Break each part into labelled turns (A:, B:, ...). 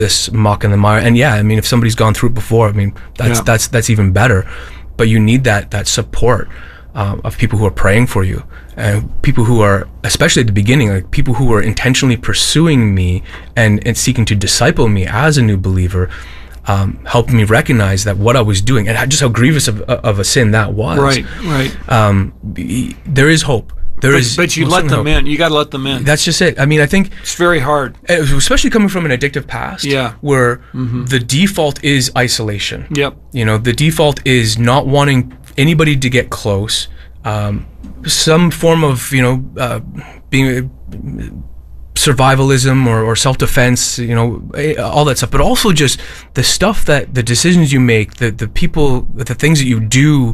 A: this muck and the mire. And yeah, I mean, if somebody's gone through it before, I mean, that's even better. But you need that support of people who are praying for you, and people who are, especially at the beginning, like people who are intentionally pursuing me and seeking to disciple me as a new believer, helped me recognize that what I was doing and just how grievous of a sin that was.
B: Right.
A: There is hope.
B: But you let them in. You got to let them in.
A: That's just it. I mean, I think
B: it's very hard,
A: especially coming from an addictive past.
B: Yeah.
A: Where the default is isolation.
B: Yep.
A: You know, the default is not wanting anybody to get close. Some form of, you know, being survivalism or self-defense, you know, all that stuff. But also just the stuff that the decisions you make, the people, the things that you do,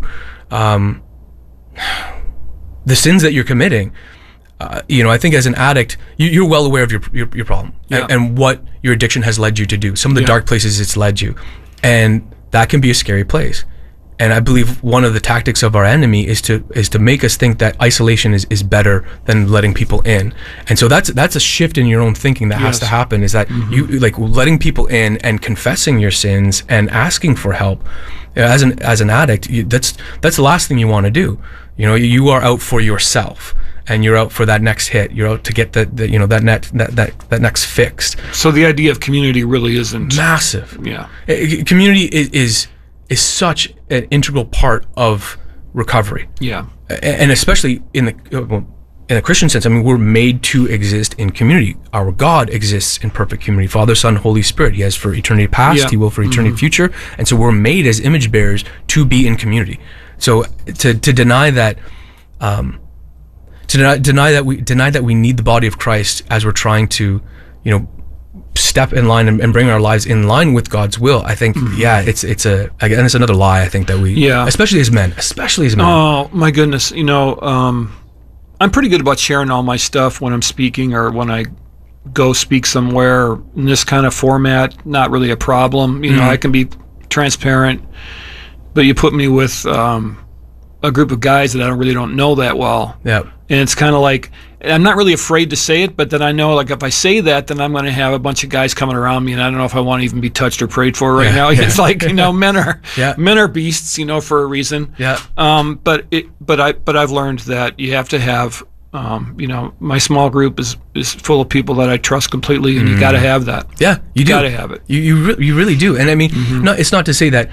A: the sins that you're committing. You know, I think as an addict, you're well aware of your problem and what your addiction has led you to do. Some of the dark places it's led you, and that can be a scary place. And I believe one of the tactics of our enemy is to make us think that isolation is better than letting people in. And so that's a shift in your own thinking that has to happen. Is that you like letting people in and confessing your sins and asking for help. As an addict, that's the last thing you want to do. You know, you are out for yourself, and you're out for that next hit. You're out to get that next fixed.
B: So the idea of community really isn't
A: massive.
B: Yeah,
A: community is such an integral part of recovery.
B: Yeah,
A: and especially in the Christian sense. I mean, we're made to exist in community. Our God exists in perfect community. Father, Son, Holy Spirit. He has for eternity past. He will for eternity future. And so we're made as image bearers to be in community. So to deny that, deny that we need the body of Christ as we're trying to, you know, step in line and bring our lives in line with God's will. I think, it's another lie. I think that we, especially as men.
B: Oh my goodness, you know, I'm pretty good about sharing all my stuff when I'm speaking or when I go speak somewhere in this kind of format. Not really a problem. You know, I can be transparent. But you put me with a group of guys that I really don't know that well. Yeah. And it's kind of like, I'm not really afraid to say it, but then I know, like, if I say that, then I'm going to have a bunch of guys coming around me, and I don't know if I want to even be touched or prayed for right now. It's like, you know, men are beasts, you know, for a reason. Yeah. But I've learned that you have to have, you know, my small group is full of people that I trust completely, and you got to have that.
A: Yeah, you do.
B: Got to have it.
A: You really do. And I mean, it's not to say that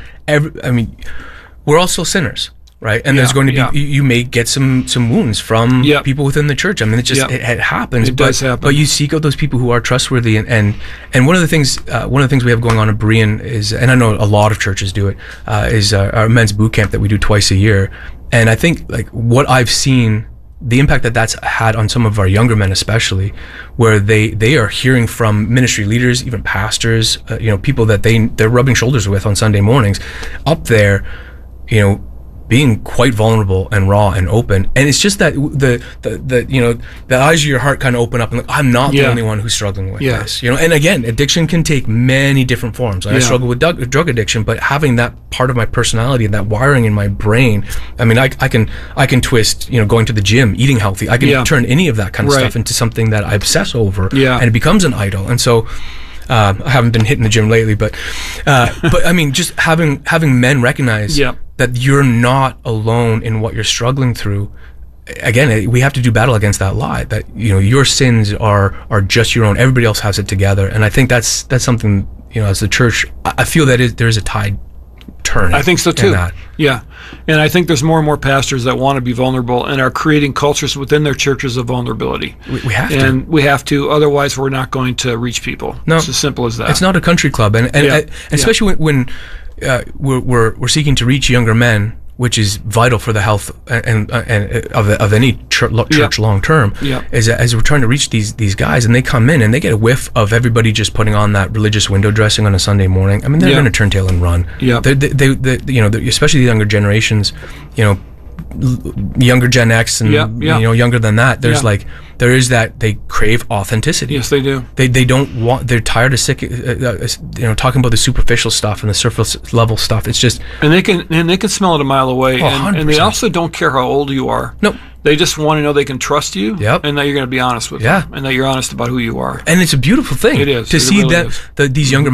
A: we're all still sinners, right? And there's going to be you may get some wounds from people within the church. I mean, it just it happens.
B: It does happen.
A: But you seek out those people who are trustworthy, and one of the things we have going on at Berean is, and I know a lot of churches do it, is our men's boot camp that we do twice a year. And I think, like, what I've seen, the impact that's had on some of our younger men, especially, where they are hearing from ministry leaders, even pastors, you know, people that they're rubbing shoulders with on Sunday mornings, up there, you know, being quite vulnerable and raw and open. And it's just that the you know, the eyes of your heart kind of open up and like, I'm not the only one who's struggling with this, you know. And again, addiction can take many different forms. I struggle with drug addiction, but having that part of my personality and that wiring in my brain, I mean, I can twist, you know, going to the gym, eating healthy. I can turn any of that kind of stuff into something that I obsess over, and it becomes an idol. And so I haven't been hitting the gym lately, but I mean, just having men recognize that you're not alone in what you're struggling through. Again, we have to do battle against that lie that, you know, your sins are just your own. Everybody else has it together. And I think that's something, you know, as the church, I feel that there is a tide turning.
B: I think so too. Yeah. And I think there's more and more pastors that want to be vulnerable and are creating cultures within their churches of vulnerability.
A: We have to.
B: And we have to, otherwise we're not going to reach people. No. It's as simple as that.
A: It's not a country club. And especially when we're seeking to reach younger men, which is vital for the health and of any church long term. As we're trying to reach these guys, and they come in and they get a whiff of everybody just putting on that religious window dressing on a Sunday morning. I mean, they're going to turn tail and run. They you know, especially the younger generations, you know, younger Gen X and you know, younger than that, there's like, there is that they crave authenticity.
B: Yes, they do.
A: They don't want, they're tired of sick, you know, talking about the superficial stuff and the surface level stuff. It's just,
B: and they can smell it a mile away. And they also don't care how old you are.
A: No.
B: They just want to know they can trust you,
A: Yep.
B: and that you're going to be honest with
A: Yeah.
B: them, and that you're honest about who you are.
A: And it's a beautiful thing
B: It is.
A: to
B: It
A: see
B: really
A: that
B: is.
A: these younger